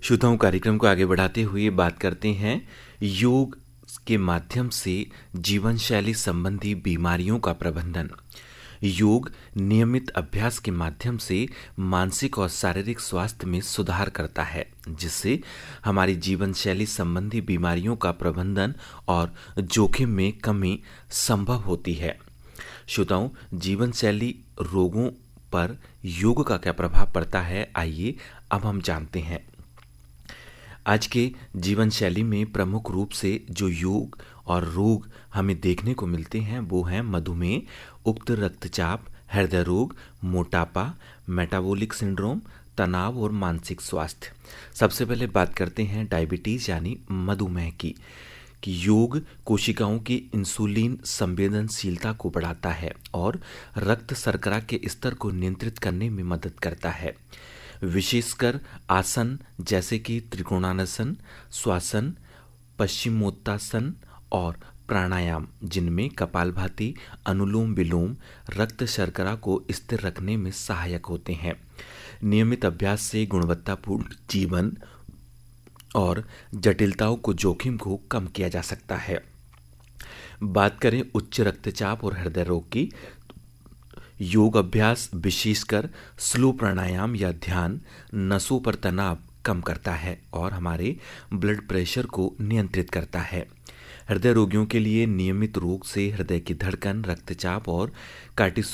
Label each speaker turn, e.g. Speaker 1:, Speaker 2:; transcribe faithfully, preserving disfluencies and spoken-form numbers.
Speaker 1: श्रोताओं, कार्यक्रम को आगे बढ़ाते हुए बात करते हैं योग के माध्यम से जीवन शैली संबंधी बीमारियों का प्रबंधन। योग नियमित अभ्यास के माध्यम से मानसिक और शारीरिक स्वास्थ्य में सुधार करता है, जिससे हमारी जीवन शैली संबंधी बीमारियों का प्रबंधन और जोखिम में कमी संभव होती है। श्रोताओं, जीवन शैली रोगों पर योग का क्या प्रभाव पड़ता है, आइए अब हम जानते हैं। आज के जीवन शैली में प्रमुख रूप से जो योग और रोग हमें देखने को मिलते हैं वो हैं मधुमेह, उच्च रक्तचाप, हृदय रोग, मोटापा, मेटाबॉलिक सिंड्रोम, तनाव और मानसिक स्वास्थ्य। सबसे पहले बात करते हैं डायबिटीज यानी मधुमेह की कि योग कोशिकाओं की इंसुलिन संवेदनशीलता को बढ़ाता है और रक्त शर्करा के स्तर को नियंत्रित करने में मदद करता है। विशेषकर आसन जैसे कि त्रिकोणासन, श्वासन, पश्चिमोत्तासन और प्राणायाम, जिनमें कपालभाति, अनुलोम विलोम रक्त शर्करा को स्थिर रखने में सहायक होते हैं। नियमित अभ्यास से गुणवत्तापूर्ण जीवन और जटिलताओं को जोखिम को कम किया जा सकता है। बात करें उच्च रक्तचाप और हृदय रोग की, योग अभ्यास विशेषकर स्लो प्राणायाम या ध्यान नसों पर तनाव कम करता है और हमारे ब्लड प्रेशर को नियंत्रित करता है। हृदय रोगियों के लिए नियमित रोग से हृदय की धड़कन, रक्तचाप और कार्टिसोल